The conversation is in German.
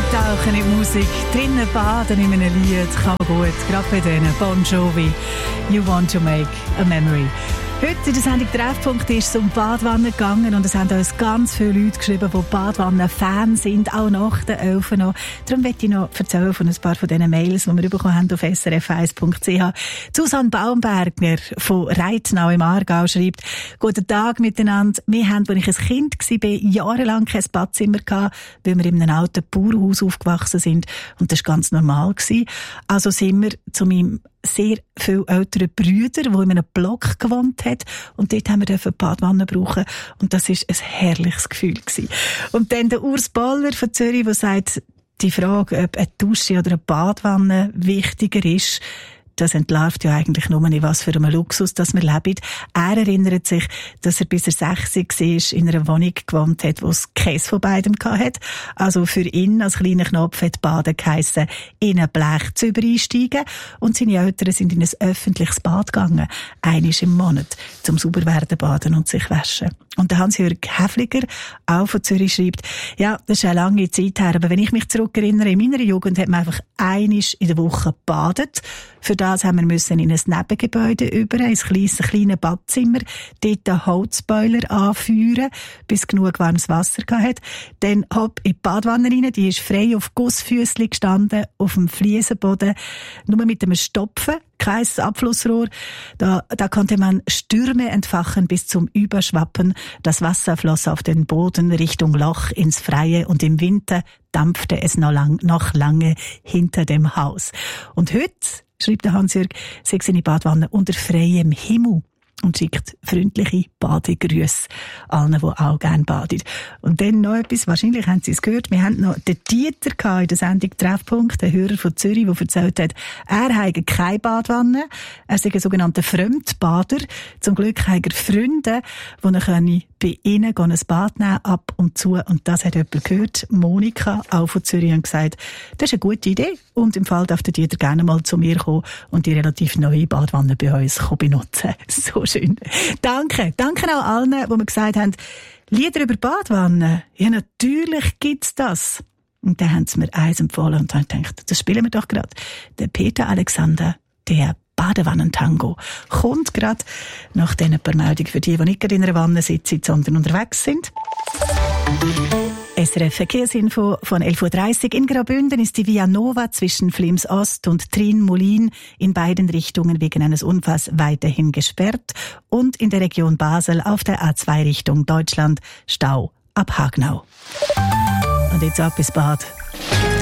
Eintauchen in die Musik, drinnen baden in einem Lied, kann gut, gerade bei denen. Bon Jovi, You Want to Make a Memory. Heute in der Sendung Treffpunkt ist es um Badwannen gegangen und es haben uns ganz viele Leute geschrieben, die Badwannen-Fans sind, auch nach den 11 noch. Darum möchte ich noch erzählen von ein paar von diesen Mails, die wir bekommen haben auf srf1.ch. Susanne Baumberger von Reitnau im Aargau schreibt: Guten Tag miteinander. Wir haben, als ich ein Kind war, jahrelang kein Badzimmer gehabt, weil wir in einem alten Bauernhaus aufgewachsen sind und das war ganz normal gewesen. Also sind wir zu meinem sehr viele ältere Brüder, die in einem Block gewohnt hat. Und dort haben wir Badwanne brauchen. Und das war ein herrliches Gefühl gewesen. Und dann der Urs Boller von Zürich, der sagt, die Frage, ob eine Dusche oder eine Badwanne wichtiger ist, das entlarvt ja eigentlich nur nicht, was für einen Luxus das wir leben. Er erinnert sich, dass er bis er 60 war, in einer Wohnung gewohnt hat, wo es keins von beidem hatte. Also für ihn als kleiner Knopf hat Baden geheissen, in ein Blechzüber einsteigen. Und seine Eltern sind in ein öffentliches Bad gegangen, einmal im Monat, zum sauber werden baden und sich waschen. Und der Hans-Jürg Häfliger, auch von Zürich, schreibt, ja, das ist eine lange Zeit her, aber wenn ich mich zurückerinnere, in meiner Jugend hat man einfach einmal in der Woche gebadet. Für das haben wir müssen in ein Nebengebäude über, ein kleines Badzimmer, dort einen Holzboiler anfeuern, bis genug warmes Wasser hatte. Dann hopp in die Badwanne rein, die ist frei auf Gussfüssli gestanden, auf dem Fliesenboden, nur mit einem Stopfen, kein Abflussrohr. Da konnte man Stürme entfachen bis zum Überschwappen. Das Wasser floss auf den Boden Richtung Loch ins Freie und im Winter dampfte es noch lange hinter dem Haus. Und heute, schreibt der Hans-Jürg, sei seine Badwanne unter freiem Himmel und schickt freundliche Badegrüße allen, die auch gerne baden. Und dann noch etwas, wahrscheinlich haben Sie es gehört, wir hatten noch den Dieter in der Sendung Treffpunkt, der Hörer von Zürich, der erzählt hat, er habe keine Badwanne, er sei ein sogenannter Fremdbader. Zum Glück hat er Freunde, die er bei ihnen ein Bad nehmen, ab und zu. Und das hat jemand gehört, Monika, auch von Zürich, und gesagt, das ist eine gute Idee. Und im Fall darf der Dieter gerne mal zu mir kommen und die relativ neue Badwanne bei uns benutzen. So schön. Danke. Danke auch allen, die mir gesagt haben, Lieder über Badwannen. Ja, natürlich gibt's das. Und dann haben sie mir eins empfohlen und dann gedacht, das spielen wir doch gerade. Der Peter Alexander, der Badewannentango, kommt gerade nach diesen paar Meldungen für die nicht gerade in einer Wanne sitzen, sondern unterwegs sind. SRF Verkehrsinfo von 11.30 Uhr. In Graubünden ist die Via Nova zwischen Flims Ost und Trin-Moulin in beiden Richtungen wegen eines Unfalls weiterhin gesperrt. Und in der Region Basel auf der A2 Richtung Deutschland Stau ab Hagnau. Und jetzt ab ins Bad.